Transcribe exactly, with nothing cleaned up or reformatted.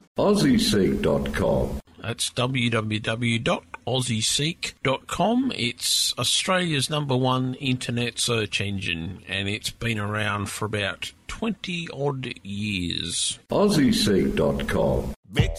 aussie seek dot com. That's w w w dot aussie seek dot com. It's Australia's number one internet search engine, and it's been around for about twenty odd years. aussie seek dot com. Mix